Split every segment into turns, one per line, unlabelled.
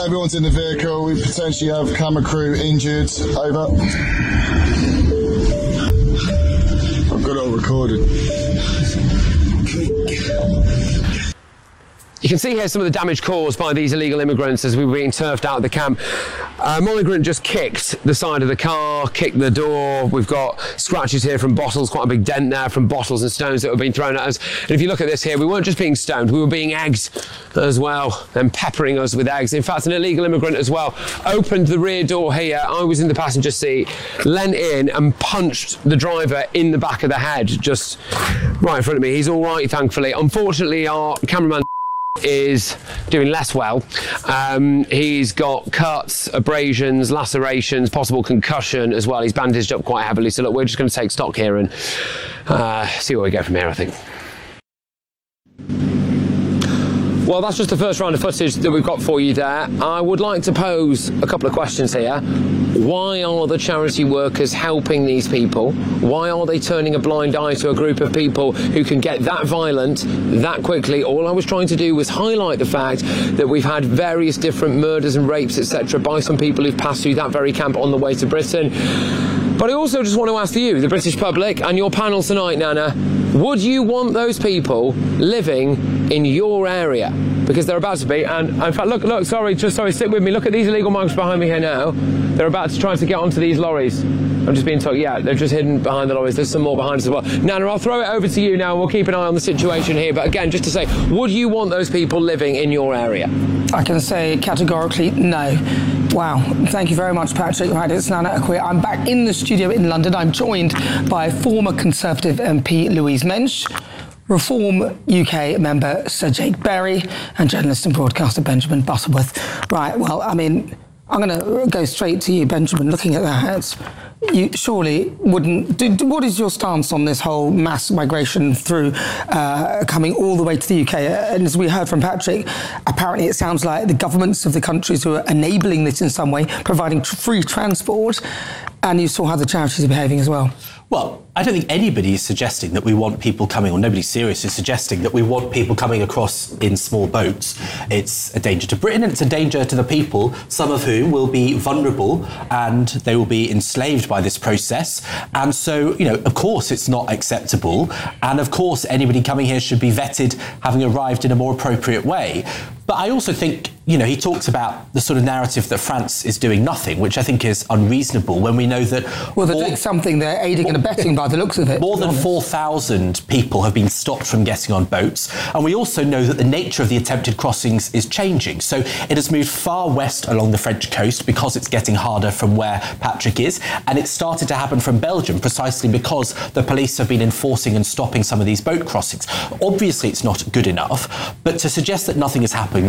Everyone's in the vehicle. We potentially have camera crew injured. Over. I've got it all recorded.
You can see here some of the damage caused by these illegal immigrants as we were being turfed out of the camp. A migrant just kicked the side of the car, kicked the door. We've got scratches here from bottles, quite a big dent there from bottles and stones that were being thrown at us. And if you look at this here, we weren't just being stoned, we were being egged as well, and peppering us with eggs. In fact, an illegal immigrant as well opened the rear door here. I was in the passenger seat, leant in and punched the driver in the back of the head, just right in front of me. He's all right, thankfully. Unfortunately, our cameraman is doing less well. He's got cuts, abrasions, lacerations, possible concussion as well. He's bandaged up quite heavily. So look, we're just going to take stock here and see where we go from here, I think. Well, that's just the first round of footage that we've got for you there. I would like to pose a couple of questions here. Why are the charity workers helping these people? Why are they turning a blind eye to a group of people who can get that violent that quickly? All I was trying to do was highlight the fact that we've had various different murders and rapes, etc., by some people who've passed through that very camp on the way to Britain. But I also just want to ask you, the British public, and your panel tonight, Nana, would you want those people living in your area? Because they're about to be, and in fact, look, sorry, sit with me. Look at these illegal migrants behind me here now. They're about to try to get onto these lorries. I'm just being told, yeah, they're just hidden behind the lorries. There's some more behind us as well. Nana, I'll throw it over to you now, and we'll keep an eye on the situation here. But again, just to say, would you want those people living in your area?
I can say categorically no. Wow, thank you very much, Patrick. Right, it's Nana Akua. I'm back in the studio in London. I'm joined by former Conservative MP Louise Mensch, Reform UK member Sir Jake Berry, and journalist and broadcaster Benjamin Butterworth. Right, well, I mean, I'm going to go straight to you, Benjamin. Looking at that, you surely wouldn't... What is your stance on this whole mass migration through coming all the way to the UK? And as we heard from Patrick, apparently it sounds like the governments of the countries who are enabling this in some way, providing free transport, and you saw how the charities are behaving as well.
Well, I don't think anybody is suggesting that we want people coming, or nobody serious is suggesting that we want people coming across in small boats. It's a danger to Britain and it's a danger to the people, some of whom will be vulnerable and they will be enslaved by this process. And so, you know, of course it's not acceptable. And of course anybody coming here should be vetted, having arrived in a more appropriate way. But I also think, you know, he talks about the sort of narrative that France is doing nothing, which I think is unreasonable when we know that...
Well, they're doing something. They're aiding and abetting by the looks of it.
More than 4,000 people have been stopped from getting on boats. And we also know that the nature of the attempted crossings is changing. So it has moved far west along the French coast because it's getting harder from where Patrick is. And it started to happen from Belgium precisely because the police have been enforcing and stopping some of these boat crossings. Obviously, it's not good enough. But to suggest that nothing is happening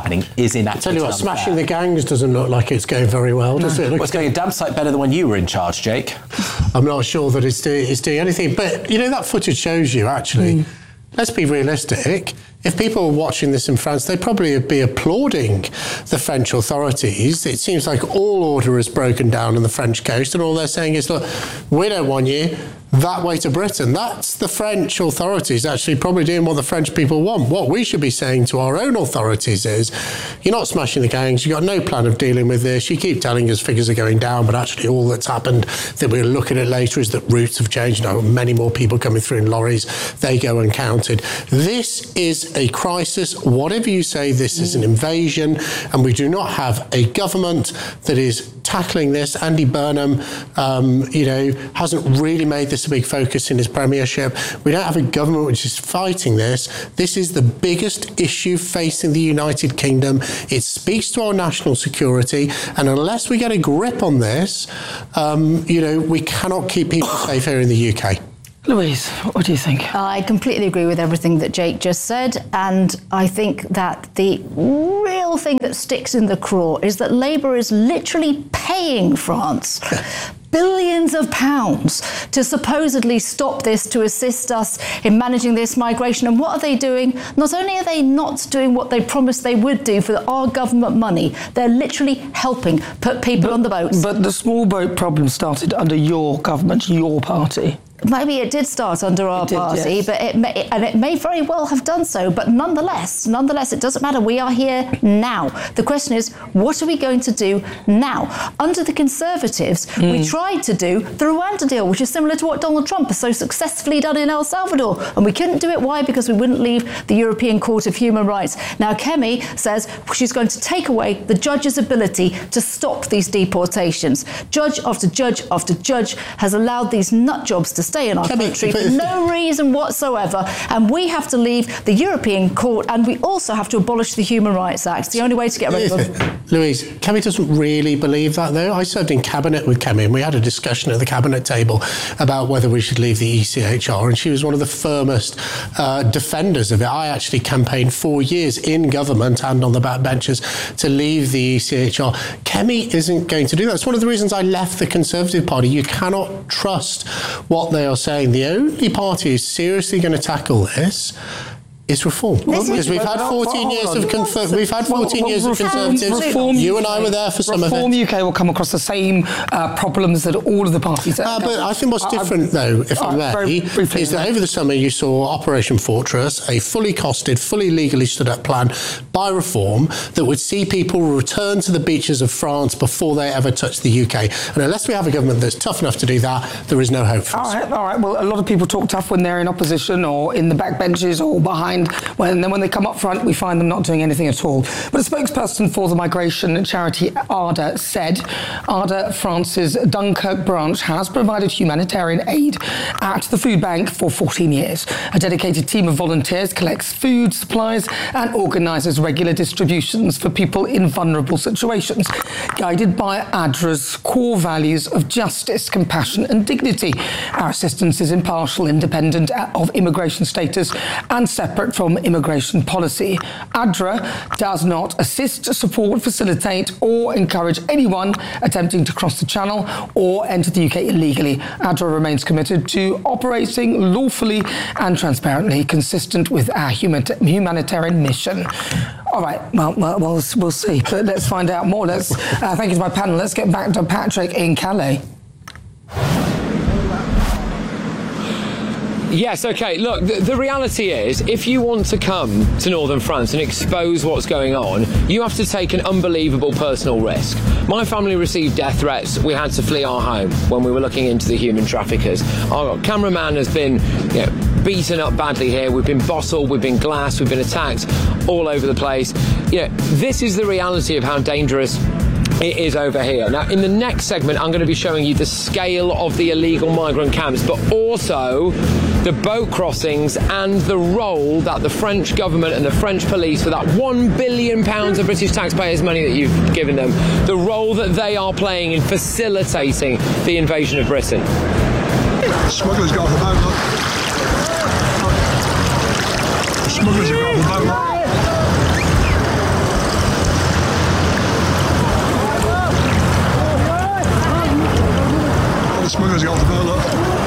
is inaccurate.
Tell you what, smashing the gangs doesn't look like it's going very well, does it?
Well, it's going a damn sight better than when you were in charge, Jake.
I'm not sure that it's doing anything, but you know, that footage shows you actually. Let's be realistic. If people were watching this in France, they'd probably be applauding the French authorities. It seems like all order is broken down on the French coast, and all they're saying is, look, we don't want you that way to Britain. That's the French authorities actually probably doing what the French people want. What we should be saying to our own authorities is, you're not smashing the gangs, you've got no plan of dealing with this, you keep telling us figures are going down, but actually all that's happened, that we'll look at it later, is that routes have changed. Now, many more people coming through in lorries, they go uncounted. This is a crisis. Whatever you say, this is an invasion, and we do not have a government that is tackling this. Andy Burnham, hasn't really made this a big focus in his premiership. We don't have a government which is fighting this. This is the biggest issue facing the United Kingdom. It speaks to our national security, and unless we get a grip on this, we cannot keep people safe here in the UK.
Louise, what do you think?
I completely agree with everything that Jake just said, and I think that the real thing that sticks in the craw is that Labour is literally paying France billions of pounds to supposedly stop this, to assist us in managing this migration. And what are they doing? Not only are they not doing what they promised they would do for our government money, they're literally helping put people on the boats.
But the small boat problem started under your government, your party.
maybe it did start under our party,
yes.
but it may very well have done so. But nonetheless, it doesn't matter. We are here now. The question is, what are we going to do now? Under the Conservatives, we tried to do the Rwanda deal, which is similar to what Donald Trump has so successfully done in El Salvador, and we couldn't do it. Why? Because we wouldn't leave the European Court of Human Rights. Now, Kemi says she's going to take away the judge's ability to stop these deportations. Judge after judge after judge has allowed these nut jobs to stay in our country for no reason whatsoever, and we have to leave the European Court, and we also have to abolish the Human Rights Act. It's the only way to get rid of them.
Louise, Kemi doesn't really believe that, though. I served in Cabinet with Kemi, and we had a discussion at the Cabinet table about whether we should leave the ECHR, and she was one of the firmest defenders of it. I actually campaigned 4 years in government and on the backbenches to leave the ECHR. Kemi isn't going to do that. It's one of the reasons I left the Conservative Party. You cannot trust what they are saying. The only party who's seriously going to tackle this is Reform. Because we've had 14 years of Conservatives. You and I were there for some of it.
Reform UK will come across the same problems that all of the parties have.
But I think what's different, though, if I may, is that over the summer you saw Operation Fortress, a fully costed, fully legally stood up plan by Reform that would see people return to the beaches of France before they ever touch the UK. And unless we have a government that's tough enough to do that, there is no hope for us.
All right. Well, a lot of people talk tough when they're in opposition or in the backbenches or behind. And then when they come up front, we find them not doing anything at all. But a spokesperson for the migration charity ARDA said ARDA France's Dunkirk branch has provided humanitarian aid at the food bank for 14 years. A dedicated team of volunteers collects food, supplies and organises regular distributions for people in vulnerable situations, guided by ADRA's core values of justice, compassion and dignity. Our assistance is impartial, independent of immigration status and separate from immigration policy. ADRA does not assist, support, facilitate or encourage anyone attempting to cross the channel or enter the UK illegally. ADRA remains committed to operating lawfully and transparently, consistent with our humanitarian mission. All right, well, we'll see. But let's find out more. Thank you to my panel. Let's get back to Patrick in Calais.
Yes, OK. Look, the reality is, if you want to come to northern France and expose what's going on, you have to take an unbelievable personal risk. My family received death threats. We had to flee our home when we were looking into the human traffickers. Our cameraman has been beaten up badly here. We've been bottled, we've been glassed, we've been attacked all over the place. This is the reality of how dangerous it is over here. Now, in the next segment, I'm going to be showing you the scale of the illegal migrant camps, but also the boat crossings and the role that the French government and the French police, for that £1 billion of British taxpayers' money that you've given them, the role that they are playing in facilitating the invasion of Britain.
Smugglers got off the boat, look. The smugglers have got off the boat, look. Smugglers got off the boat, look.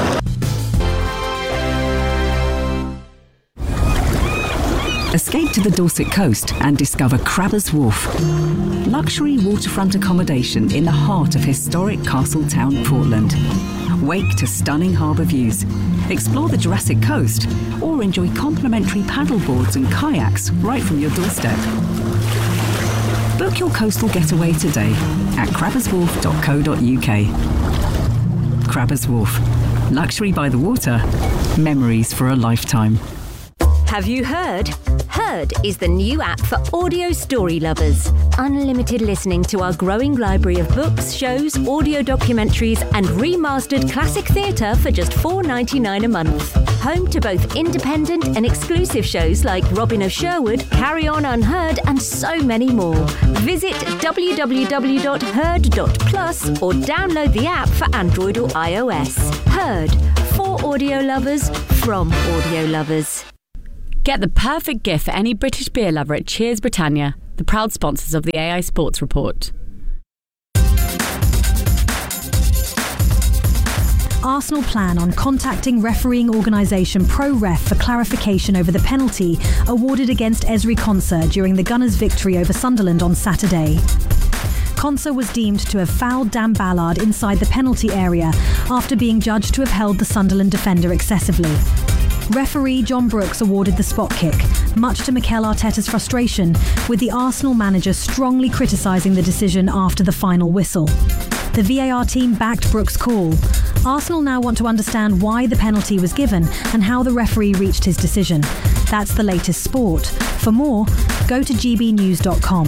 Escape to the Dorset coast and discover Crabbers Wharf. Luxury waterfront accommodation in the heart of historic Castletown, Portland. Wake to stunning harbour views. Explore the Jurassic Coast or enjoy complimentary paddleboards and kayaks right from your doorstep. Book your coastal getaway today at crabberswharf.co.uk. Crabbers Wharf. Luxury by the water. Memories for a lifetime.
Have you heard? Heard is the new app for audio story lovers. Unlimited listening to our growing library of books, shows, audio documentaries and remastered classic theatre for just $4.99 a month. Home to both independent and exclusive shows like Robin of Sherwood, Carry On Unheard and so many more. Visit www.heard.plus or download the app for Android or iOS. Heard. For audio lovers, from audio lovers.
Get the perfect gift for any British beer lover at Cheers Britannia, the proud sponsors of the AI Sports Report.
Arsenal plan on contacting refereeing organisation ProRef for clarification over the penalty awarded against Ezri Konsa during the Gunners' victory over Sunderland on Saturday. Konsa was deemed to have fouled Dan Ballard inside the penalty area after being judged to have held the Sunderland defender excessively. Referee John Brooks awarded the spot kick, much to Mikel Arteta's frustration, with the Arsenal manager strongly criticising the decision after the final whistle. The VAR team backed Brooks' call. Arsenal now want to understand why the penalty was given and how the referee reached his decision. That's the latest sport. For more, go to gbnews.com.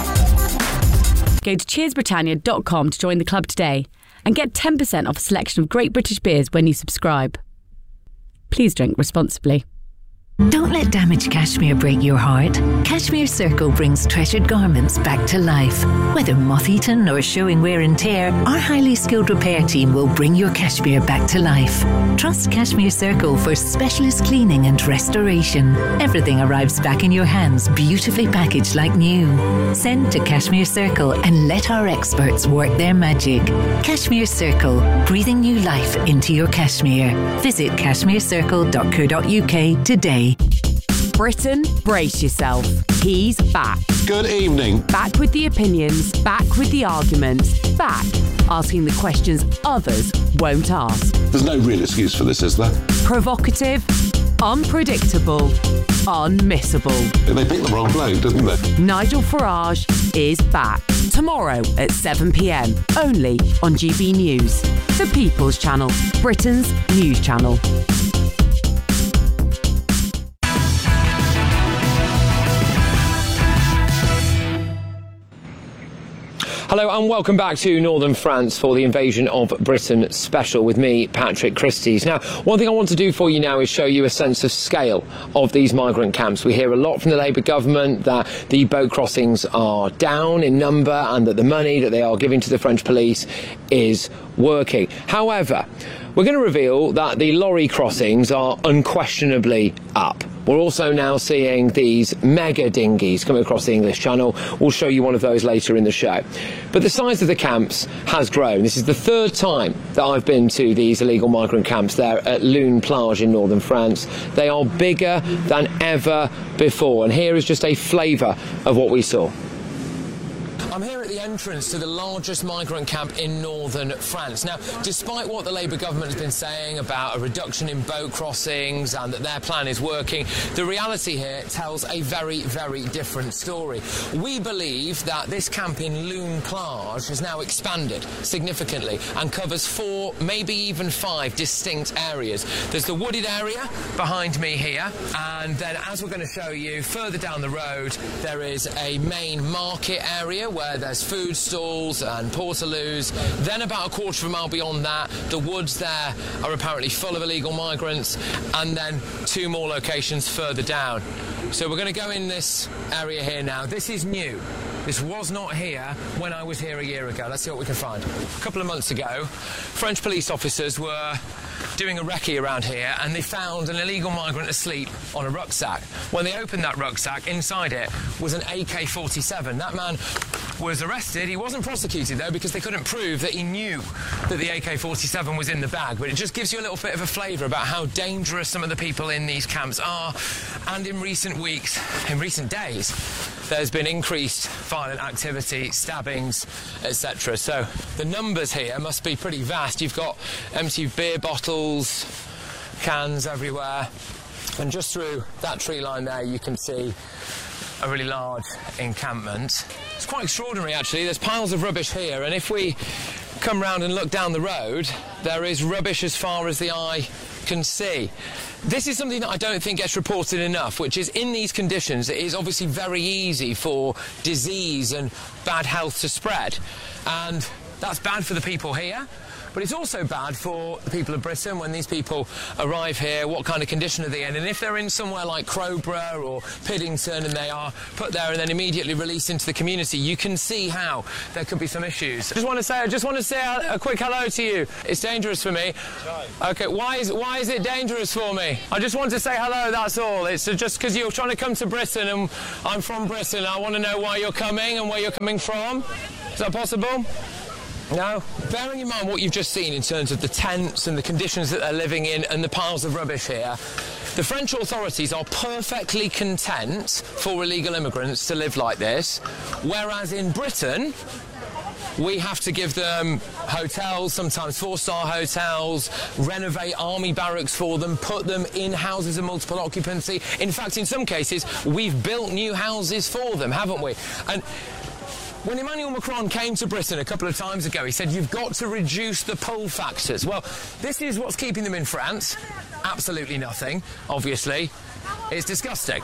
Go to cheersbritannia.com to join the club today and get 10% off a selection of great British beers when you subscribe. Please drink responsibly.
Don't let damaged cashmere break your heart. Cashmere Circle brings treasured garments back to life. Whether moth-eaten or showing wear and tear, our highly skilled repair team will bring your cashmere back to life. Trust Cashmere Circle for specialist cleaning and restoration. Everything arrives back in your hands, beautifully packaged like new. Send to Cashmere Circle and let our experts work their magic. Cashmere Circle, breathing new life into your cashmere. Visit cashmerecircle.co.uk today.
Britain, brace yourself. He's back.
Good evening.
Back with the opinions, back with the arguments, back asking the questions others won't ask.
There's no real excuse for this, is there?
Provocative, unpredictable, unmissable.
They picked the wrong bloke, didn't they?
Nigel Farage is back. Tomorrow at 7 p.m, only on GB News. The People's Channel, Britain's news channel.
Hello and welcome back to Northern France for the Invasion of Britain special with me, Patrick Christys. Now, one thing I want to do for you now is show you a sense of scale of these migrant camps. We hear a lot from the Labour government that the boat crossings are down in number and that the money that they are giving to the French police is working. However, we're going to reveal that the lorry crossings are unquestionably up. We're also now seeing these mega dinghies coming across the English Channel. We'll show you one of those later in the show. But the size of the camps has grown. This is the third time that I've been to these illegal migrant camps there at Lune Plage in northern France. They are bigger than ever before. And here is just a flavour of what we saw. I'm here at the entrance to the largest migrant camp in northern France. Now, despite what the Labour government has been saying about a reduction in boat crossings and that their plan is working, the reality here tells a very, very different story. We believe that this camp in Lune Plage has now expanded significantly and covers 4, maybe even 5 distinct areas. There's the wooded area behind me here, and then as we're going to show you further down the road, there is a main market area where there's food stalls and portaloos. Then about a quarter of a mile beyond that, the woods there are apparently full of illegal migrants, and then 2 more locations further down. So we're going to go in this area here now. This is new. This was not here when I was here a year ago. Let's see what we can find. A couple of months ago, French police officers were doing a recce around here and they found an illegal migrant asleep on a rucksack. When they opened that rucksack, inside it was an AK-47. That man was arrested. He wasn't prosecuted though because they couldn't prove that he knew that the AK-47 was in the bag. But it just gives you a little bit of a flavour about how dangerous some of the people in these camps are. And in recent weeks, in recent days, there's been increased violent activity, stabbings, etc. So the numbers here must be pretty vast. You've got empty beer bottles, cans everywhere, and just through that tree line there you can see a really large encampment. It's quite extraordinary actually. There's piles of rubbish here, and if we come round and look down the road, there is rubbish as far as the eye can see. This is something that I don't think gets reported enough, which is in these conditions it is obviously very easy for disease and bad health to spread, and that's bad for the people here. But it's also bad for the people of Britain when these people arrive here. What kind of condition are they in? And if they're in somewhere like Crowborough or Piddington and they are put there and then immediately released into the community, you can see how there could be some issues. I just want to say a quick hello to you. It's dangerous for me. Okay, why is it dangerous for me? I just want to say hello, that's all. It's just because you're trying to come to Britain and I'm from Britain. I want to know why you're coming and where you're coming from. Is that possible? No. Bearing in mind what you've just seen in terms of the tents and the conditions that they're living in and the piles of rubbish here, the French authorities are perfectly content for illegal immigrants to live like this, whereas in Britain, We have to give them hotels, sometimes 4-star hotels, renovate army barracks for them, put them in houses of multiple occupancy. In fact, in some cases, we've built new houses for them, haven't we? And when Emmanuel Macron came to Britain a couple of times ago, he said, you've got to reduce the pull factors. Well, this is what's keeping them in France. Absolutely nothing, obviously. It's disgusting.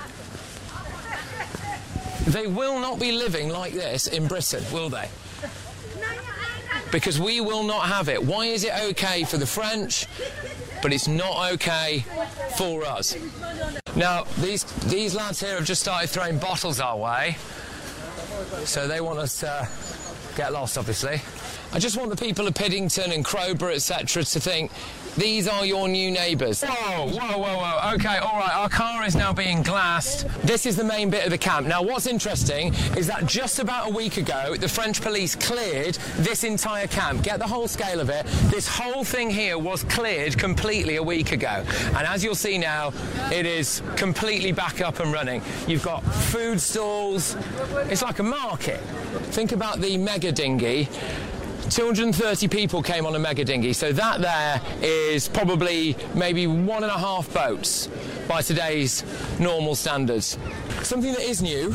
They will not be living like this in Britain, will they? Because we will not have it. Why is it okay for the French, but it's not okay for us? Now, these lads here have just started throwing bottles our way. So they want us to get lost, obviously. I just want the people of Piddington and Crowborough, etc., to think these are your new neighbours. Whoa, whoa, whoa, whoa. OK, all right, our car is now being glassed. This is the main bit of the camp. Now, what's interesting is that just about a week ago, the French police cleared this entire camp. Get the whole scale of it. This whole thing here was cleared completely a week ago. And as you'll see now, it is completely back up and running. You've got food stalls. It's like a market. Think about the mega dinghy. 230 people came on a mega dinghy, so that there is probably maybe 1.5 boats by today's normal standards. Something that is new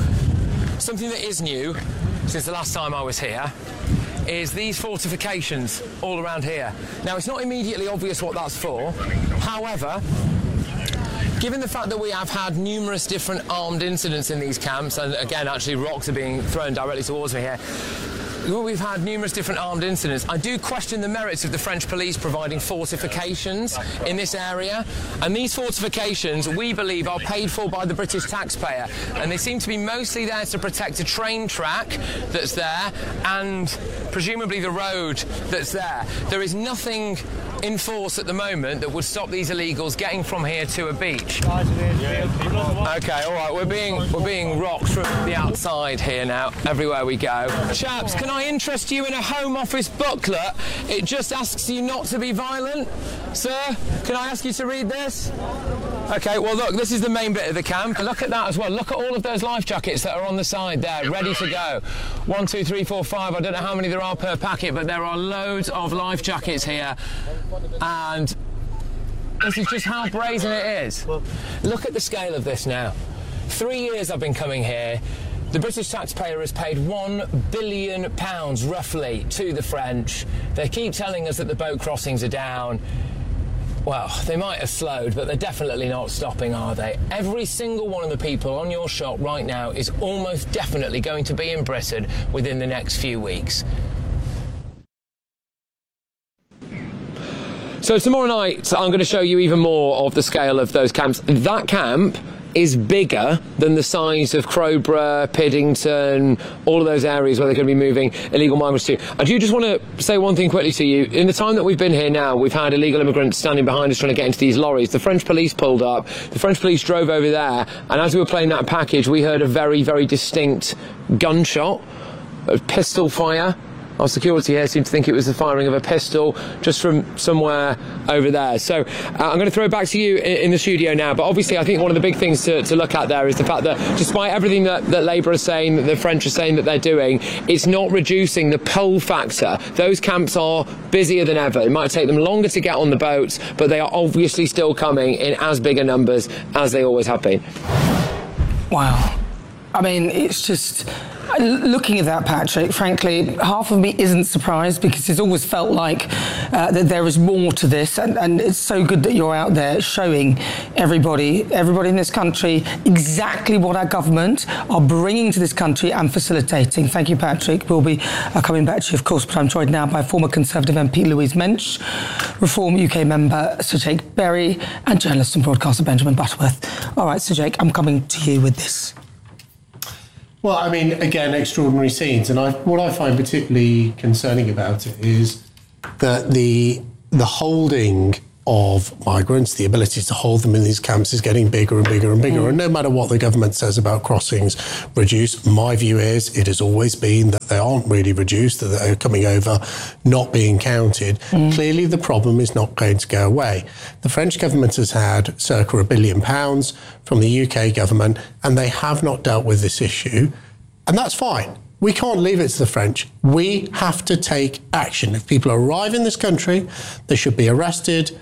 since the last time I was here is these fortifications all around here. Now, it's not immediately obvious what that's for. However, given the fact that we have had numerous different armed incidents in these camps, and again, actually rocks are being thrown directly towards me here, we've had numerous different armed incidents. I do question the merits of the French police providing fortifications in this area. And these fortifications, we believe, are paid for by the British taxpayer. And they seem to be mostly there to protect a train track that's there and presumably the road that's there. There is nothing in force at the moment that would stop these illegals getting from here to a beach. OK, all right, we're being rocked from the outside here now, everywhere we go. Chaps, can I interest you in a Home Office booklet? It just asks you not to be violent. Sir, can I ask you to read this? OK, well, look, this is the main bit of the camp. Look at that as well. Look at all of those life jackets that are on the side there, ready to go. 1, 2, 3, 4, 5. I don't know how many there are per packet, but there are loads of life jackets here. And this is just how brazen it is. Look at the scale of this now. 3 years I've been coming here. The British taxpayer has paid £1 billion, roughly, to the French. They keep telling us that the boat crossings are down. Well, they might have slowed, but they're definitely not stopping, are they? Every single one of the people on your shop right now is almost definitely going to be in Britain within the next few weeks. So tomorrow night, I'm going to show you even more of the scale of those camps. That camp is bigger than the size of Crowborough, Piddington, all of those areas where they're going to be moving illegal migrants to. I do just want to say one thing quickly to you. In the time that we've been here now, we've had illegal immigrants standing behind us trying to get into these lorries. The French police pulled up, the French police drove over there, and as we were playing that package, we heard a very, very distinct gunshot, a pistol fire. Our security here seemed to think it was the firing of a pistol just from somewhere over there. So I'm going to throw it back to you in the studio now. But obviously, I think one of the big things to look at there is the fact that despite everything that Labour are saying, that the French are saying that they're doing, it's not reducing the pull factor. Those camps are busier than ever. It might take them longer to get on the boats, but they are obviously still coming in as bigger numbers as they always have been.
Wow. I mean, it's just... Looking at that, Patrick, frankly, half of me isn't surprised because it's always felt like that there is more to this, and it's so good that you're out there showing everybody in this country exactly what our government are bringing to this country and facilitating. Thank you, Patrick. We'll be coming back to you, of course, but I'm joined now by former Conservative MP Louise Mensch, Reform UK member Sir Jake Berry, and journalist and broadcaster Benjamin Butterworth. All right, Sir Jake, I'm coming to you with this.
Well, I mean, again, extraordinary scenes. And what I find particularly concerning about it is that the holding of migrants, the ability to hold them in these camps is getting bigger and bigger and bigger. And no matter what the government says about crossings reduced, my view is it has always been that they aren't really reduced, that they're coming over, not being counted. Clearly, the problem is not going to go away. The French government has had circa £1 billion from the UK government, and they have not dealt with this issue. And that's fine. We can't leave it to the French. We have to take action. If people arrive in this country, they should be arrested,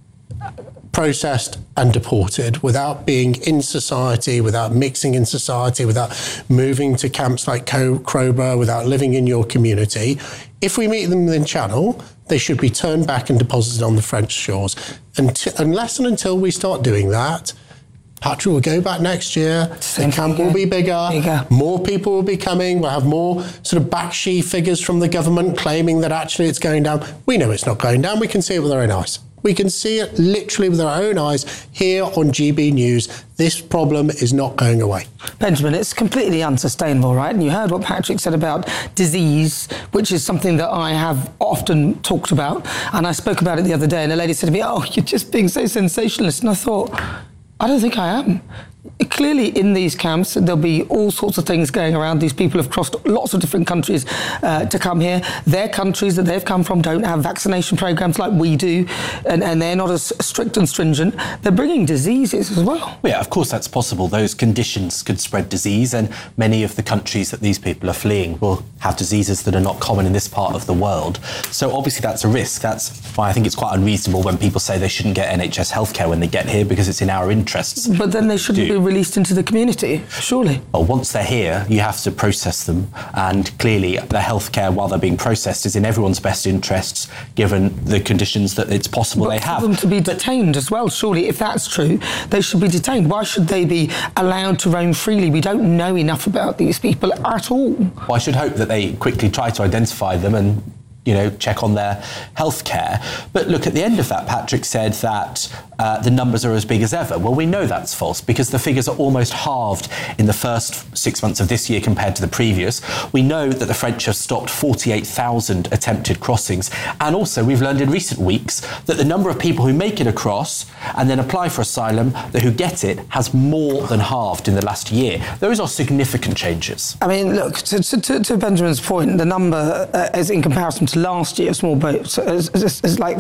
processed and deported without being in society, without mixing in society, without moving to camps like Crowborough, without living in your community. If we meet them in Channel, they should be turned back and deposited on the French shores. Unless and until we start doing that, Patrick will go back next year, the camp will be bigger, more people will be coming, we'll have more sort of backsheet figures from the government claiming that actually it's going down. We know it's not going down, we can see it with our own eyes. We can see it literally with our own eyes here on GB News. This problem is not going away.
Benjamin, it's completely unsustainable, right? And you heard what Patrick said about disease, which is something that I have often talked about. And I spoke about it the other day, and a lady said to me, "Oh, you're just being so sensationalist." And I thought, I don't think I am. Clearly, in these camps, there'll be all sorts of things going around. These people have crossed lots of different countries to come here. Their countries that they've come from don't have vaccination programs like we do, and they're not as strict and stringent. They're bringing diseases as well.
Well, yeah, of course that's possible. Those conditions could spread disease, and many of the countries that these people are fleeing will have diseases that are not common in this part of the world. So obviously that's a risk. That's why I think it's quite unreasonable when people say they shouldn't get NHS healthcare when they get here, because it's in our interests.
But then they shouldn't be released into the community, surely.
Well, once they're here, you have to process them, and clearly their healthcare while they're being processed is in everyone's best interests, given the conditions that it's possible they have.
For them to be detained as well, surely, if that's true, they should be detained. Why should they be allowed to roam freely? We don't know enough about these people at all.
Well, I should hope that they quickly try to identify them and check on their health care. But look, at the end of that, Patrick said that the numbers are as big as ever. Well, we know that's false, because the figures are almost halved in the first 6 months of this year compared to the previous. We know that the French have stopped 48,000 attempted crossings. And also, we've learned in recent weeks that the number of people who make it across and then apply for asylum, who get it, has more than halved in the last year. Those are significant changes.
I mean, look, to Benjamin's point, the number is in comparison to last year, small boats, is like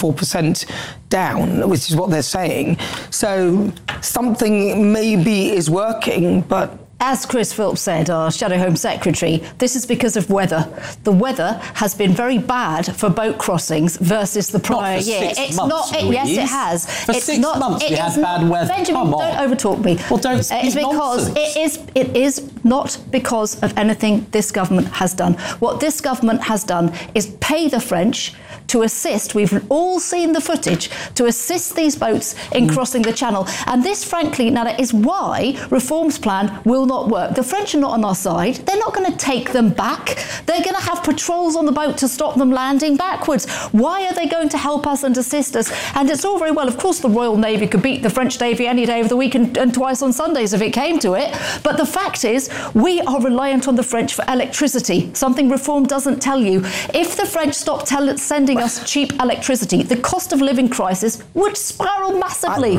44% down, which is what they're saying. So something maybe is working, but...
As Chris Philps said, our Shadow Home Secretary, this is because of weather. The weather has been very bad for boat crossings versus the prior year.
It's not.
Yes, it has.
For 6 months we had bad weather.
Benjamin, don't overtalk me.
Well, don't.
It's because it is not because of anything this government has done. What this government has done is pay the French to assist. We've all seen the footage to assist these boats in crossing the Channel. And this, frankly, Nana, is why Reform's plan will not work. The French are not on our side. They're not going to take them back. They're going to have patrols on the boat to stop them landing backwards. Why are they going to help us and assist us? And it's all very well, of course, the Royal Navy could beat the French Navy any day of the week and twice on Sundays if it came to it. But the fact is, we are reliant on the French for electricity, something Reform doesn't tell you. If the French stopped sending us cheap electricity, the cost of living crisis would spiral massively.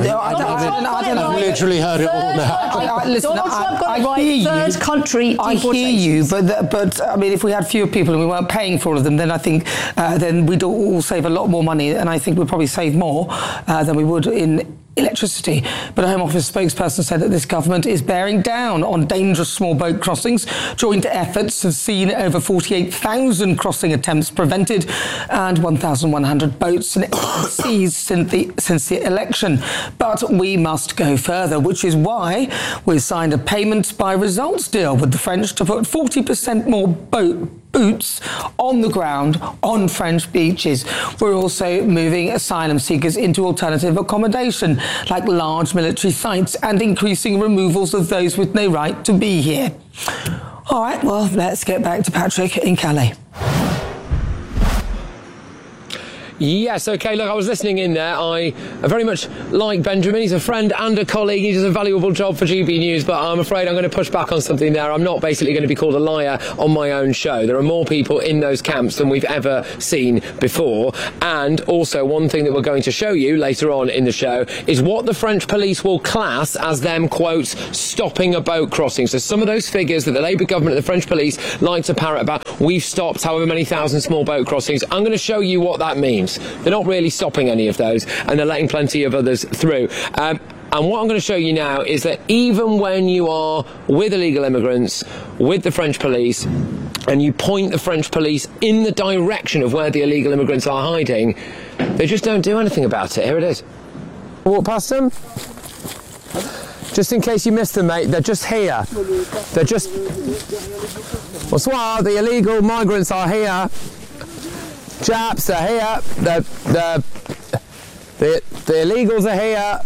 I've literally heard it all now.
Donald Trump got it right. Third country. I hear you, but I mean, if we had fewer people and we weren't paying for all of them, then I think then we'd all save a lot more money, and I think we'd probably save more than we would in electricity. But a Home Office spokesperson said that this government is bearing down on dangerous small boat crossings. Joint efforts have seen over 48,000 crossing attempts prevented and 1,100 boats seized since the election. But we must go further, which is why we've signed a payment by results deal with the French to put 40% more boots on the ground on French beaches. We're also moving asylum seekers into alternative accommodation, like large military sites, and increasing removals of those with no right to be here. All right, well, let's get back to Patrick in Calais.
Yes, OK, look, I was listening in there. I very much like Benjamin. He's a friend and a colleague. He does a valuable job for GB News, but I'm afraid I'm going to push back on something there. I'm not basically going to be called a liar on my own show. There are more people in those camps than we've ever seen before. And also, one thing that we're going to show you later on in the show is what the French police will class as them, quote, stopping a boat crossing. So some of those figures that the Labour government and the French police like to parrot about, we've stopped however many thousand small boat crossings. I'm going to show you what that means. They're not really stopping any of those, and they're letting plenty of others through. And what I'm going to show you now is that even when you are with illegal immigrants, with the French police, and you point the French police in the direction of where the illegal immigrants are hiding, they just don't do anything about it. Here it is. Walk past them. Just in case you missed them, mate, they're just here. They're just... Bonsoir, the illegal migrants are here. Chaps, they're here. The illegals are here.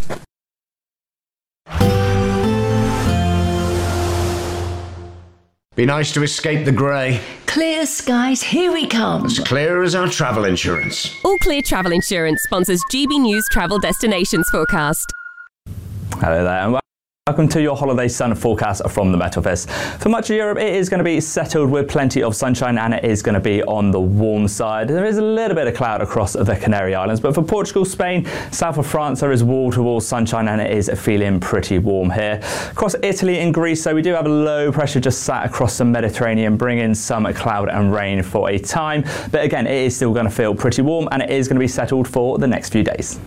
Be nice to escape the grey.
Clear skies, here we come.
As clear as our travel insurance.
All Clear Travel Insurance sponsors GB News Travel Destinations Forecast.
Hello there, and welcome to your holiday sun forecast from the Met Office. For much of Europe, it is going to be settled with plenty of sunshine, and it is going to be on the warm side. There is a little bit of cloud across the Canary Islands, but for Portugal, Spain, south of France, there is wall-to-wall sunshine, and it is feeling pretty warm here. Across Italy and Greece, so we do have a low pressure just sat across the Mediterranean, bringing some cloud and rain for a time. But again, it is still going to feel pretty warm, and it is going to be settled for the next few days.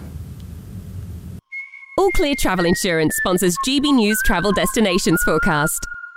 All Clear Travel Insurance sponsors GB News Travel Destinations Forecast.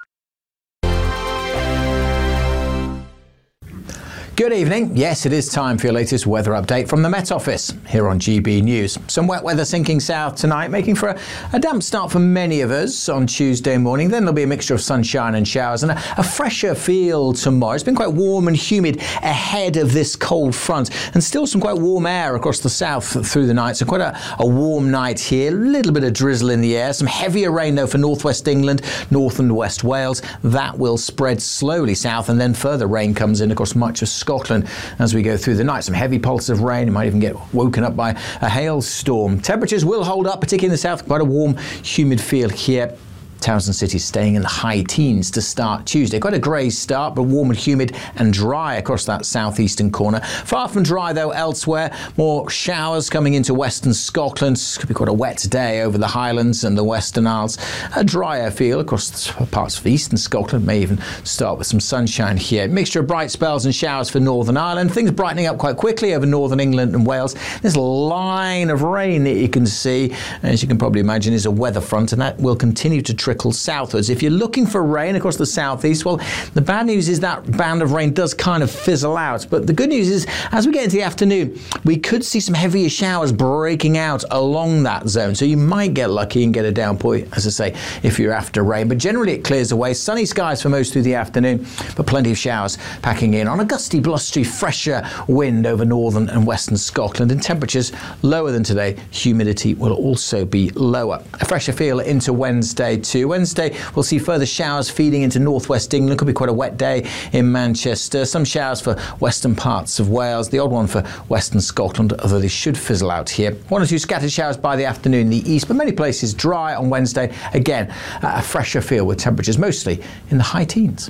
Good evening. Yes, it is time for your latest weather update from the Met Office here on GB News. Some wet weather sinking south tonight, making for a damp start for many of us on Tuesday morning. Then there'll be a mixture of sunshine and showers and a fresher feel tomorrow. It's been quite warm and humid ahead of this cold front, and still some quite warm air across the south through the night. So quite a warm night here. A little bit of drizzle in the air. Some heavier rain though for northwest England, north and west Wales. That will spread slowly south, and then further rain comes in across much of Scotland as we go through the night. Some heavy pulses of rain. You might even get woken up by a hailstorm. Temperatures will hold up, particularly in the south. Quite a warm, humid feel here. Towns and cities staying in the high teens to start Tuesday. Quite a grey start, but warm and humid and dry across that southeastern corner. Far from dry though elsewhere. More showers coming into western Scotland. Could be quite a wet day over the Highlands and the Western Isles. A drier feel across parts of eastern Scotland. May even start with some sunshine here. Mixture of bright spells and showers for Northern Ireland. Things brightening up quite quickly over northern England and Wales. This line of rain that you can see, as you can probably imagine, is a weather front, and that will continue to trickle southwards. If you're looking for rain across the southeast, well, the bad news is that band of rain does kind of fizzle out. But the good news is, as we get into the afternoon, we could see some heavier showers breaking out along that zone. So you might get lucky and get a downpour, as I say, if you're after rain. But generally it clears away. Sunny skies for most through the afternoon, but plenty of showers packing in on a gusty, blustery, fresher wind over northern and western Scotland, and temperatures lower than today. Humidity will also be lower. A fresher feel into Wednesday too. Wednesday, we'll see further showers feeding into northwest England. Could be quite a wet day in Manchester. Some showers for western parts of Wales. The odd one for western Scotland, although they should fizzle out here. One or two scattered showers by the afternoon in the east, but many places dry on Wednesday. Again, a fresher feel with temperatures mostly in the high teens.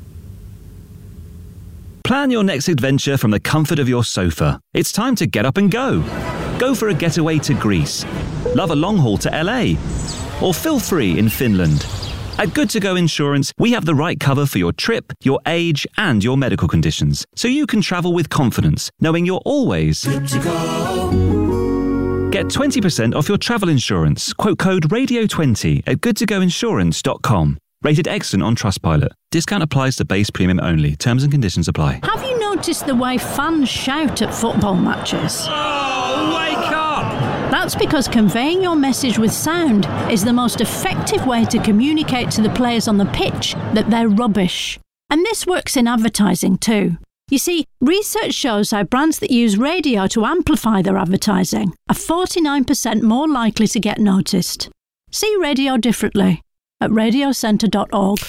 Plan your next adventure from the comfort of your sofa. It's time to get up and go. Go for a getaway to Greece. Love a long haul to LA. Or feel free in Finland. At Good To Go Insurance, we have the right cover for your trip, your age, and your medical conditions, so you can travel with confidence, knowing you're always good to go. Get 20% off your travel insurance. Quote code RADIO20 at goodtogoinsurance.com. Rated excellent on Trustpilot. Discount applies to base premium only. Terms and conditions apply.
Have you noticed the way fans shout at football matches?
Oh, wake up!
That's because conveying your message with sound is the most effective way to communicate to the players on the pitch that they're rubbish. And this works in advertising too. You see, research shows how brands that use radio to amplify their advertising are 49% more likely to get noticed. See radio differently at radiocentre.org.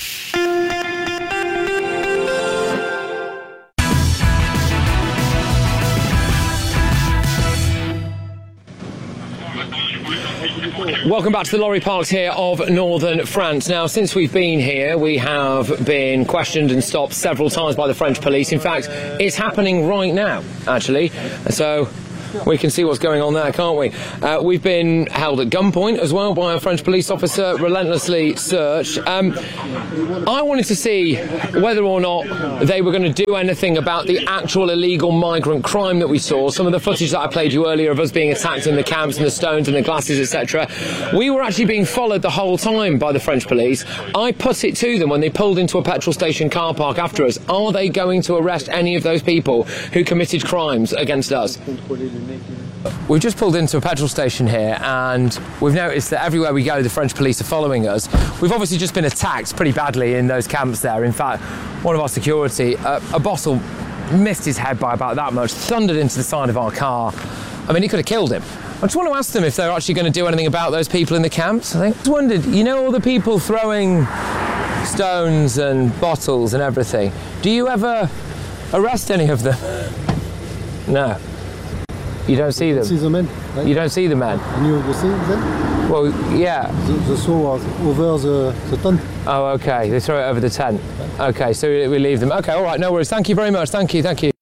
Welcome back to the lorry parks here of northern France. Now, since we've been here, we have been questioned and stopped several times by the French police. In fact, it's happening right now, actually. So We can see what's going on there, can't we? We've been held at gunpoint as well by a French police officer, relentlessly searched. I wanted to see whether or not they were going to do anything about the actual illegal migrant crime that we saw. Some of the footage that I played you earlier of us being attacked in the camps and the stones and the glasses, etc. We were actually being followed the whole time by the French police. I put it to them when they pulled into a petrol station car park after us. Are they going to arrest any of those people who committed crimes against us? We've just pulled into a petrol station here and we've noticed that everywhere we go the French police are following us. We've obviously just been attacked pretty badly in those camps there. In fact, one of our security, a bottle missed his head by about that much, thundered into the side of our car. I mean, he could have killed him. I just want to ask them if they're actually going to do anything about those people in the camps. I just wondered, you know, all the people throwing stones and bottles and everything, do you ever arrest any of them? No. You don't see them?
See the men. Right?
You don't see the men?
And you see them?
Well, yeah.
The saw was over the tent.
Oh, okay. They throw it over the tent. Okay, so we leave them. Okay, all right, no worries. Thank you very much. Thank you, thank you.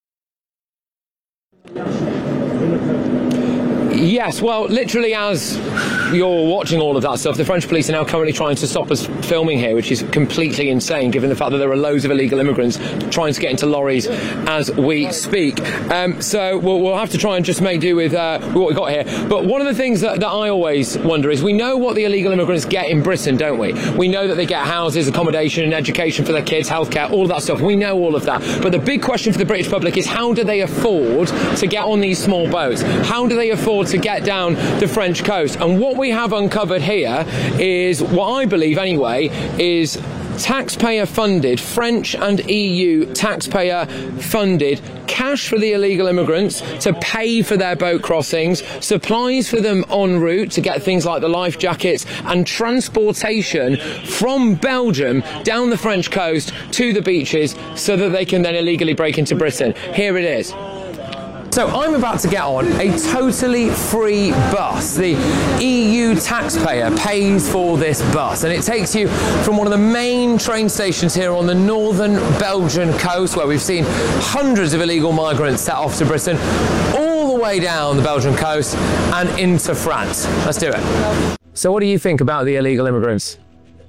Yes, well, literally as you're watching all of that stuff, the French police are now currently trying to stop us filming here, which is completely insane, given the fact that there are loads of illegal immigrants trying to get into lorries as we speak. So we'll have to try and just make do with what we've got here. But one of the things that I always wonder is, we know what the illegal immigrants get in Britain, don't we? We know that they get houses, accommodation and education for their kids, healthcare, all of that stuff. We know all of that. But the big question for the British public is, how do they afford to get on these small boats? How do they afford to get down the French coast? And what we have uncovered here is, what I believe anyway, is taxpayer-funded, French and EU taxpayer-funded cash for the illegal immigrants to pay for their boat crossings, supplies for them en route to get things like the life jackets, and transportation from Belgium down the French coast to the beaches so that they can then illegally break into Britain. Here it is. So I'm about to get on a totally free bus. The EU taxpayer pays for this bus, and it takes you from one of the main train stations here on the northern Belgian coast, where we've seen hundreds of illegal migrants set off to Britain, all the way down the Belgian coast and into France. Let's do it. So what do you think about the illegal immigrants?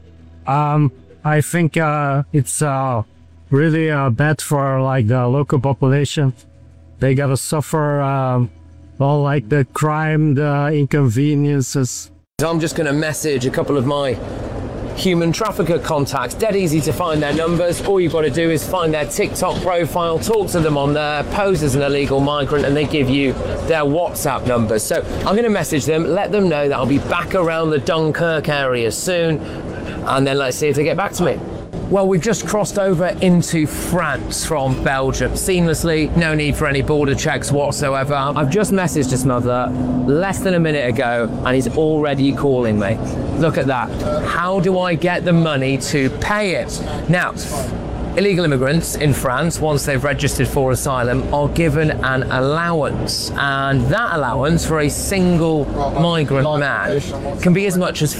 I think it's really bad for like the local population. They gotta suffer all like the crime, the inconveniences.
I'm just going to message a couple of my human trafficker contacts. Dead easy to find their numbers. All you've got to do is find their TikTok profile, talk to them on there, pose as an illegal migrant, and they give you their WhatsApp numbers. So I'm going to message them, let them know that I'll be back around the Dunkirk area soon, and then let's see if they get back to me. Well, we've just crossed over into France from Belgium seamlessly, no need for any border checks whatsoever. I've just messaged his mother less than a minute ago and he's already calling me. Look at that. How do I get the money to pay it? Now, illegal immigrants in France, once they've registered for asylum, are given an allowance, and that allowance for a single migrant man can be as much as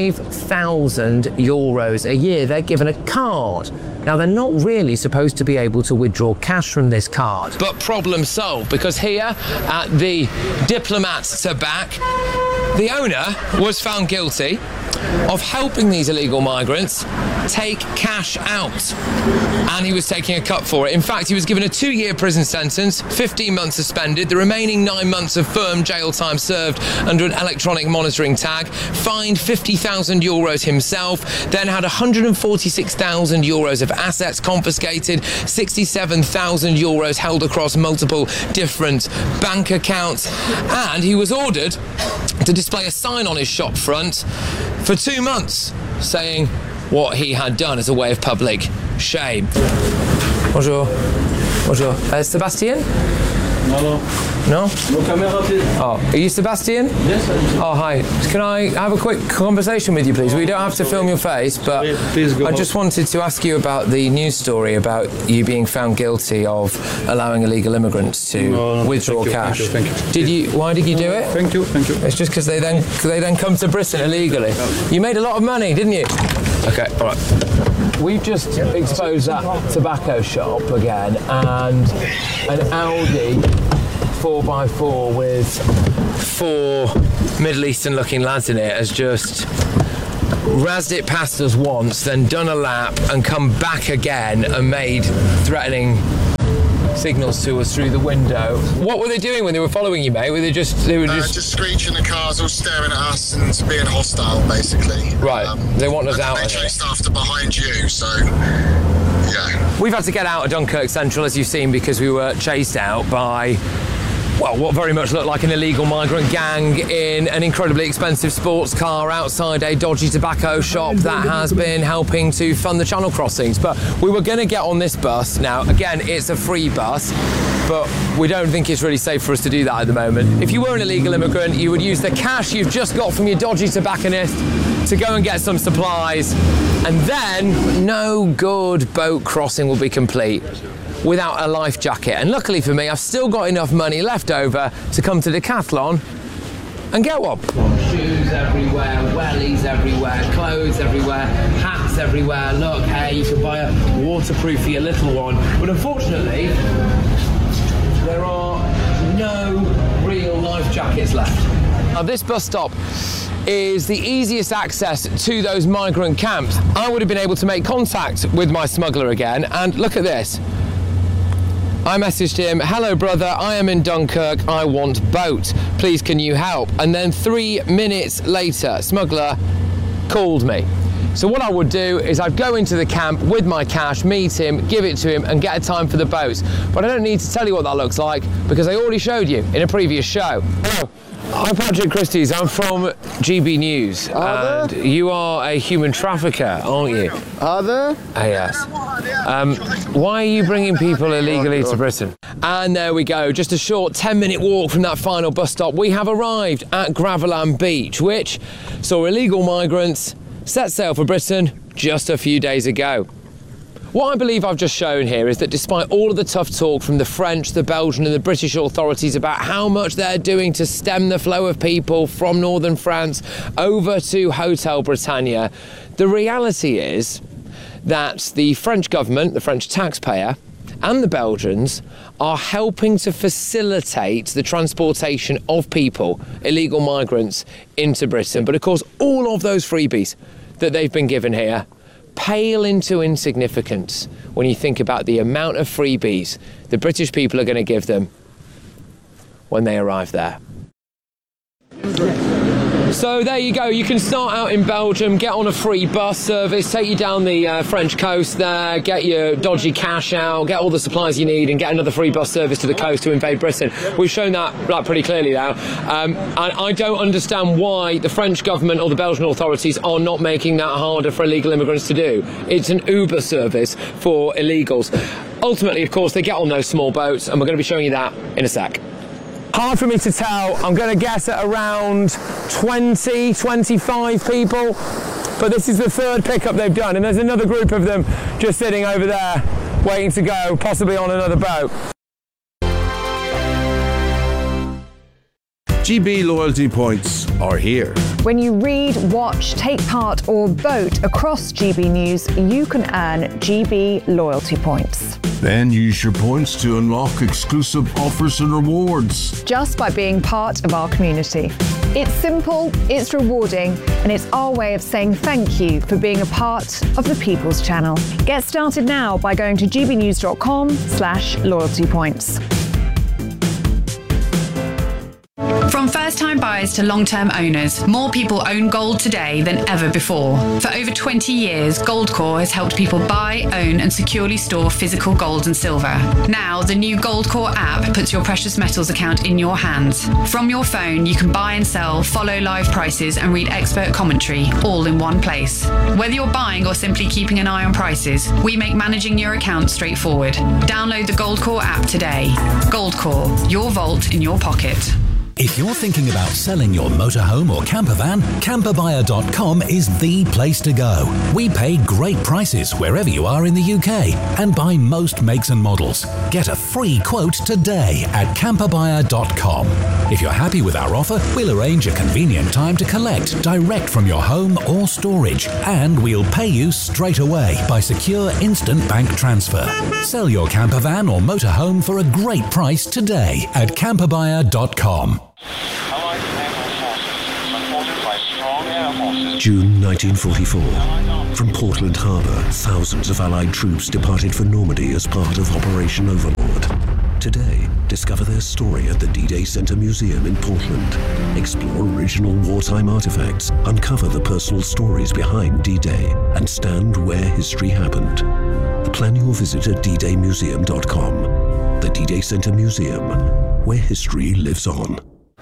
5,000 euros a year. They're given a card. Now, they're not really supposed to be able to withdraw cash from this card. But problem solved, because here at the Diplomat Tabac, the owner was found guilty of helping these illegal migrants take cash out, and he was taking a cut for it. In fact, he was given a 2-year prison sentence, 15 months suspended, the remaining 9 months of firm jail time served under an electronic monitoring tag, fined 50,000 euros himself, then had 146,000 euros of assets confiscated, 67,000 euros held across multiple different bank accounts, and he was ordered to display a sign on his shop front for 2 months saying what he had done as a way of public shame. Bonjour. Bonjour. Sébastien?
No.
No?
No camera, please.
Oh, are you Sebastian?
Yes.
Oh, hi. Can I have a quick conversation with you, please? We don't have to film your face, but
please go
I just wanted to ask you about the news story about you being found guilty of allowing illegal immigrants to withdraw cash.
Thank you.
Did you? Why did you do it?
Thank you.
It's just because they then come to Britain illegally. You made a lot of money, didn't you? Okay, all right. We've just exposed that tobacco shop again, and an Audi 4x4 with 4 Middle Eastern looking lads in it has just razzed it past us once, then done a lap and come back again and made threatening signals to us through the window. What were they doing when they were following you, mate?
Just screeching the cars, all staring at us and being hostile, basically.
Right, they want us out.
They chased after behind you, so yeah.
We've had to get out of Dunkirk Central, as you've seen, because we were chased out by, well, what very much looked like an illegal migrant gang in an incredibly expensive sports car outside a dodgy tobacco shop that has been helping to fund the channel crossings. But we were going to get on this bus. Now, again, it's a free bus, but we don't think it's really safe for us to do that at the moment. If you were an illegal immigrant, you would use the cash you've just got from your dodgy tobacconist to go and get some supplies, and then no good boat crossing will be complete without a life jacket. And luckily for me, I've still got enough money left over to come to Decathlon and get one. Shoes everywhere, wellies everywhere, clothes everywhere, hats everywhere. Look, hey, you can buy a waterproof for your little one. But unfortunately, there are no real life jackets left. Now, this bus stop is the easiest access to those migrant camps. I would have been able to make contact with my smuggler again, and look at this. I messaged him, hello brother, I am in Dunkirk, I want boat. Please can you help? And then 3 minutes later, smuggler called me. So what I would do is I'd go into the camp with my cash, meet him, give it to him and get a time for the boats. But I don't need to tell you what that looks like because I already showed you in a previous show. Hello. I'm Patrick Christys, I'm from GB News, and you are a human trafficker, aren't you?
Are there?
Yes. Why are you bringing people illegally to Britain? And there we go, just a short 10-minute walk from that final bus stop. We have arrived at Gravellam Beach, which saw illegal migrants set sail for Britain just a few days ago. What I believe I've just shown here is that despite all of the tough talk from the French, the Belgian and the British authorities about how much they're doing to stem the flow of people from northern France over to Hotel Britannia, the reality is that the French government, the French taxpayer and the Belgians are helping to facilitate the transportation of people, illegal migrants, into Britain. But of course, all of those freebies that they've been given here pale into insignificance when you think about the amount of freebies the British people are going to give them when they arrive there. So there you go, you can start out in Belgium, get on a free bus service, take you down the French coast there, get your dodgy cash out, get all the supplies you need and get another free bus service to the coast to invade Britain. We've shown that pretty clearly now. And I don't understand why the French government or the Belgian authorities are not making that harder for illegal immigrants to do. It's an Uber service for illegals. Ultimately, of course, they get on those small boats and we're going to be showing you that in a sec. Hard for me to tell. I'm going to guess at around 20, 25 people. But this is the third pickup they've done, and there's another group of them just sitting over there waiting to go, possibly on another boat.
GB loyalty points are here.
When you read, watch, take part or vote across GB News, you can earn GB loyalty points.
Then use your points to unlock exclusive offers and rewards.
Just by being part of our community. It's simple, it's rewarding, and it's our way of saying thank you for being a part of the People's Channel. Get started now by going to gbnews.com/loyalty points.
From first-time buyers to long-term owners, more people own gold today than ever before. For over 20 years, Goldcore has helped people buy, own and securely store physical gold and silver. Now, the new Goldcore app puts your precious metals account in your hands. From your phone, you can buy and sell, follow live prices and read expert commentary, all in one place. Whether you're buying or simply keeping an eye on prices, we make managing your account straightforward. Download the Goldcore app today. Goldcore, your vault in your pocket.
If you're thinking about selling your motorhome or camper van, camperbuyer.com is the place to go. We pay great prices wherever you are in the UK and buy most makes and models. Get a free quote today at camperbuyer.com. If you're happy with our offer, we'll arrange a convenient time to collect direct from your home or storage, and we'll pay you straight away by secure instant bank transfer. Sell your camper van or motorhome for a great price today at camperbuyer.com.
June 1944. From Portland Harbour, thousands of Allied troops departed for Normandy as part of Operation Overlord. Today, discover their story at the D-Day Center Museum in Portland. Explore original wartime artifacts, uncover the personal stories behind D-Day, and stand where history happened. Plan your visit at ddaymuseum.com. The D-Day Center Museum, where history lives on.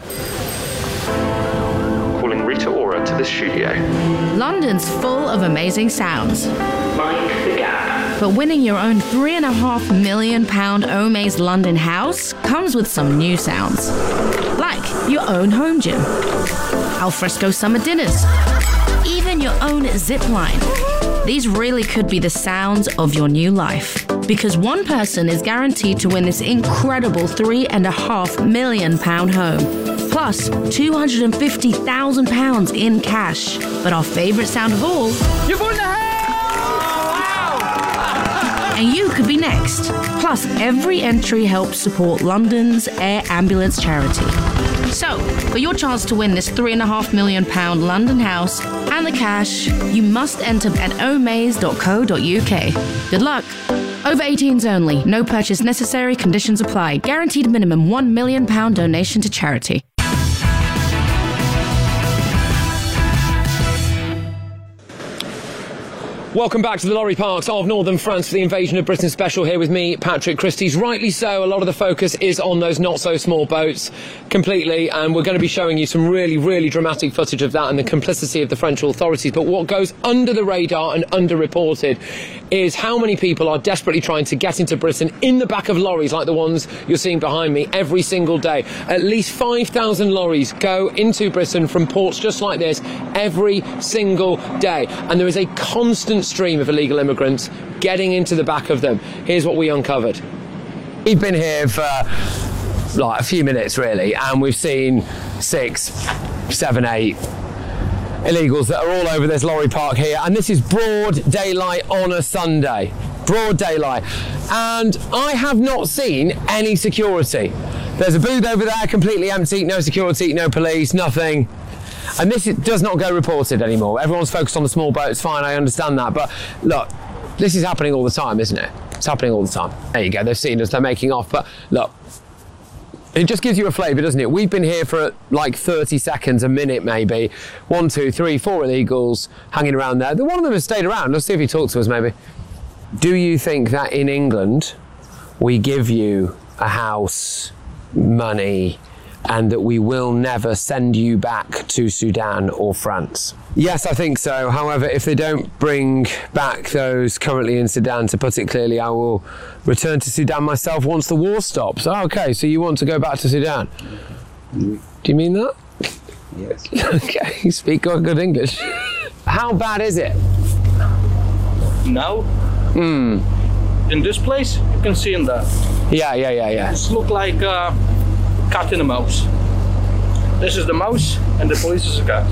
Calling Rita Ora to the studio.
London's full of amazing sounds.
Mind the gap.
But winning your own £3.5 million Omaze London house comes with some new sounds. Like your own home gym, alfresco summer dinners, even your own zip line. These really could be the sounds of your new life. Because one person is guaranteed to win this incredible £3.5 million home. Plus £250,000 in cash. But our favourite sound of all... You've won the house! Wow! And you could be next. Plus, every entry helps support London's Air Ambulance charity. So, for your chance to win this £3.5 million London house and the cash, you must enter at omaze.co.uk. Good luck. Over 18s only. No purchase necessary. Conditions apply. Guaranteed minimum £1 million donation to charity.
Welcome back to the lorry parks of northern France for the Invasion of Britain special here with me, Patrick Christys. Rightly so, a lot of the focus is on those not-so-small boats completely, and we're going to be showing you some really, really dramatic footage of that and the complicity of the French authorities. But what goes under the radar and underreported is how many people are desperately trying to get into Britain in the back of lorries like the ones you're seeing behind me every single day. At least 5,000 lorries go into Britain from ports just like this every single day, and there is a constant stream of illegal immigrants getting into the back of them. Here's what we uncovered. We've been here for like a few minutes really, and we've seen 6, 7, 8 illegals that are all over this lorry park here, and this is broad daylight on a Sunday. Broad daylight. And I have not seen any security. There's a booth over there completely empty, no security, no police, nothing. And this does not go reported anymore. Everyone's focused on the small boats, fine, I understand that. But look, this is happening all the time, isn't it? It's happening all the time. There you go, they've seen us, they're making off. But look, it just gives you a flavour, doesn't it? We've been here for like 30 seconds, a minute maybe. 1, 2, 3, 4 illegals hanging around there. One of them has stayed around. Let's see if he talks to us maybe. Do you think that in England we give you a house, money, and that we will never send you back to Sudan or France? Yes, I think so. However, if they don't bring back those currently in Sudan, to put it clearly, I will return to Sudan myself once the war stops. Oh, okay, so you want to go back to Sudan? Do you mean that? Yes. Okay, you speak good English. How bad is it?
Now? In this place, you can see in there.
Yeah.
It looks like cat and a mouse. This is the mouse and the police is a cat.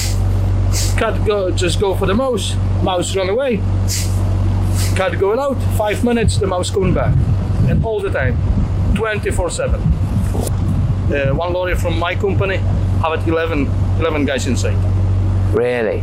Cat just go for the mouse. Mouse run away. Cat going out. 5 minutes, the mouse coming back. And all the time. 24/7. One lorry from my company have 11 guys inside.
Really?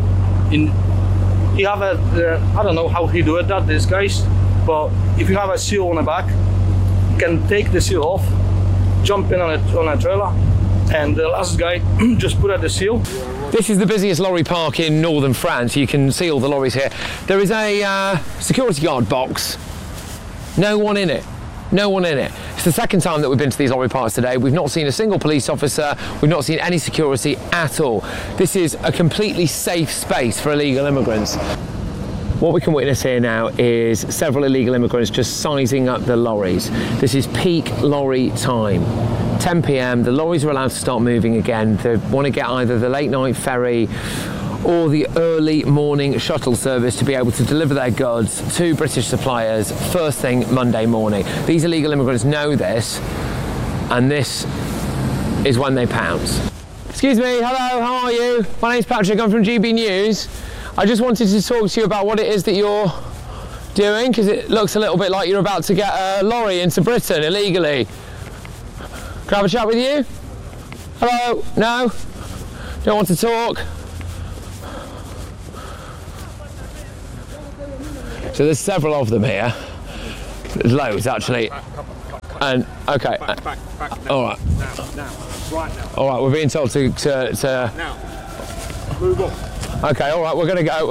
He have a, I don't know how he do it, these guys, but if you have a seal on the back, you can take the seal off, jump in on a trailer, and the last guy just put out the seal.
This is the busiest lorry park in northern France. You can see all the lorries here. There is a security guard box. No one in it. No one in it. It's the second time that we've been to these lorry parks today. We've not seen a single police officer. We've not seen any security at all. This is a completely safe space for illegal immigrants. What we can witness here now is several illegal immigrants just sizing up the lorries. This is peak lorry time. 10 p.m. The lorries are allowed to start moving again. They want to get either the late night ferry or the early morning shuttle service to be able to deliver their goods to British suppliers first thing Monday morning. These illegal immigrants know this, and this is when they pounce. Excuse me, hello, how are you? My name's Patrick, I'm from GB News. I just wanted to talk to you about what it is that you're doing, because it looks a little bit like you're about to get a lorry into Britain illegally. Can I have a chat with you? Hello? No? Don't want to talk? So there's several of them here. There's loads actually. And okay. All right. All right. We're being told to. Now. Move on. Okay. All right. We're gonna go.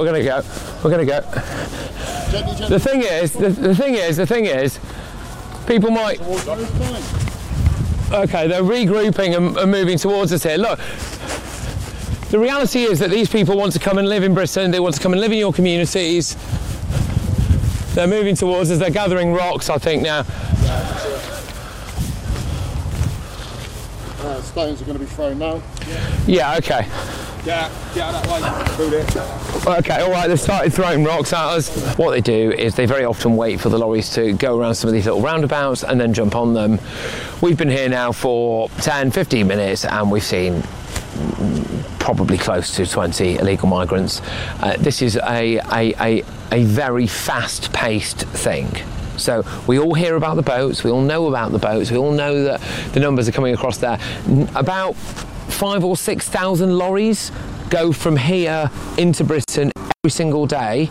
The thing is, people might. Okay. They're regrouping and moving towards us here. Look. The reality is that these people want to come and live in Britain. They want to come and live in your communities. They're moving towards us. They're gathering rocks, I think, now.
Stones are going to be thrown now.
Yeah, okay.
Get out of that way.
Okay, all right, they've started throwing rocks at us. What they do is they very often wait for the lorries to go around some of these little roundabouts and then jump on them. We've been here now for 10, 15 minutes and we've seen probably close to 20 illegal migrants. This is a very fast-paced thing. So we all hear about the boats, we all know about the boats, we all know that the numbers are coming across there. About 5,000 or 6,000 lorries go from here into Britain every single day.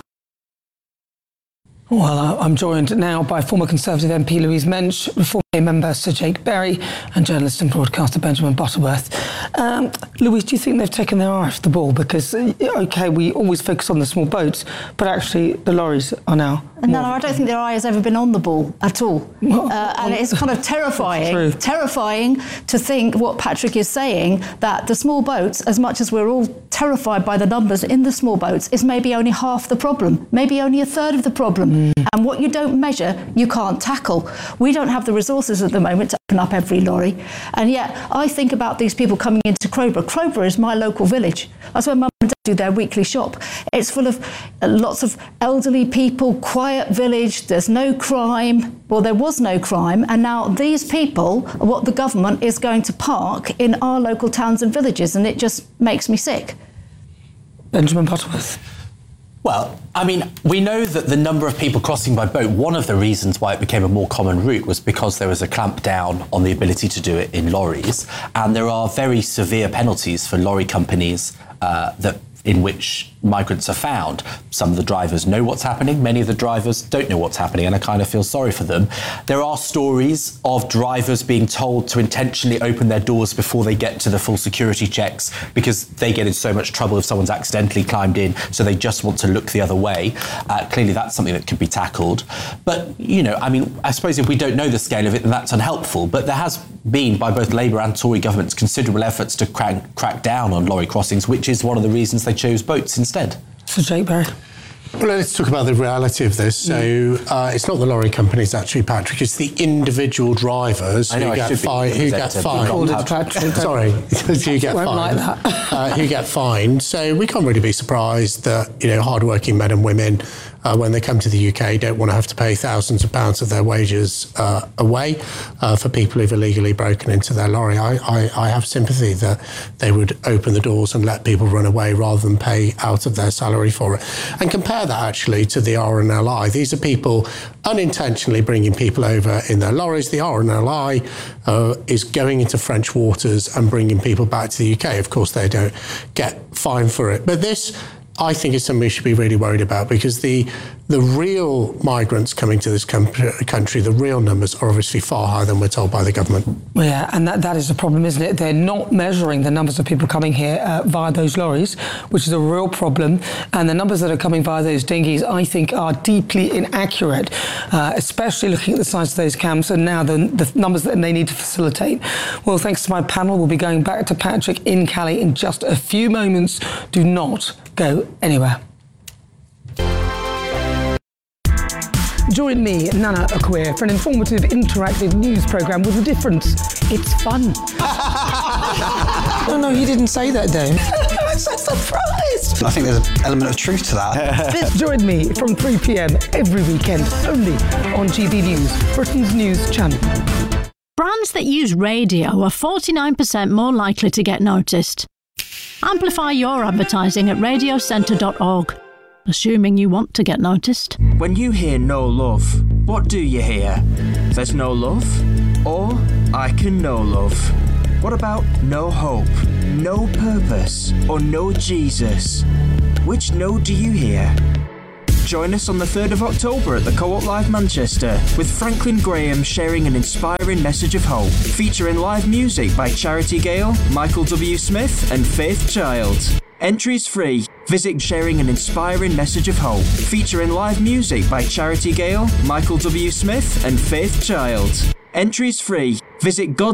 Well, I'm joined now by former Conservative MP Louise Mensch, Reform member Sir Jake Berry and journalist and broadcaster Benjamin Butterworth. Louise, do you think they've taken their eye off the ball? Because, OK, we always focus on the small boats, but actually the lorries are now...
No, I don't think their eye has ever been on the ball at all. And it's kind of terrifying to think what Patrick is saying, that the small boats, as much as we're all terrified by the numbers in the small boats, is maybe only half the problem, maybe only a third of the problem. And what you don't measure, you can't tackle. We don't have the resources at the moment to open up every lorry. And yet, I think about these people coming into Crowborough. Crowborough is my local village. That's where Mum and Dad do their weekly shop. It's full of lots of elderly people, quiet village, there's no crime. Well, there was no crime, and now these people are what the government is going to park in our local towns and villages, and it just makes me sick.
Benjamin Butterworth.
Well, I mean, we know that the number of people crossing by boat, one of the reasons why it became a more common route was because there was a clamp down on the ability to do it in lorries. And there are very severe penalties for lorry companies in which migrants are found. Some of the drivers know what's happening, many of the drivers don't know what's happening, and I kind of feel sorry for them. There are stories of drivers being told to intentionally open their doors before they get to the full security checks because they get in so much trouble if someone's accidentally climbed in, so they just want to look the other way. Clearly that's something that could be tackled. But, you know, I mean, I suppose if we don't know the scale of it, then that's unhelpful. But there has been, by both Labour and Tory governments, considerable efforts to crack down on lorry crossings, which is one of the reasons they chose boats instead.
So, Jake Berry.
Well, let's talk about the reality of this. So it's not the lorry companies, actually, Patrick. It's the individual drivers who get fined. Who get fined. So we can't really be surprised that, you know, hardworking men and women, when they come to the UK, don't want to have to pay thousands of pounds of their wages away for people who've illegally broken into their lorry. I have sympathy that they would open the doors and let people run away rather than pay out of their salary for it. And compare that actually to the RNLI. These are people unintentionally bringing people over in their lorries. The RNLI is going into French waters and bringing people back to the UK. Of course, they don't get fined for it. But this, I think, is something we should be really worried about, because the real migrants coming to this country, the real numbers are obviously far higher than we're told by the government.
Well, yeah, and that is the problem, isn't it? They're not measuring the numbers of people coming here via those lorries, which is a real problem. And the numbers that are coming via those dinghies, I think, are deeply inaccurate, especially looking at the size of those camps and now the numbers that they need to facilitate. Well, thanks to my panel, we'll be going back to Patrick in Calais in just a few moments. Do not go anywhere. Join me, Nana Akua, for an informative, interactive news programme with a difference. It's fun.
No, he didn't say that, Dave.
I'm so surprised.
I think there's an element of truth to that.
Join me from 3 p.m. every weekend, only on GB News, Britain's news channel.
Brands that use radio are 49% more likely to get noticed. Amplify your advertising at radiocentre.org, assuming you want to get noticed.
When you hear no love, what do you hear? There's no love? Or I can know love? What about no hope, no purpose, or no Jesus? Which no do you hear? Join us on the 3rd of October at the Co-op Live Manchester with Franklin Graham sharing an inspiring message of hope, featuring live music by Charity Gale, Michael W. Smith and Faith Child. Entries free. Visit Sharing an Inspiring Message of Hope, featuring live music by Charity Gale, Michael W. Smith and Faith Child. Entries free. Visit God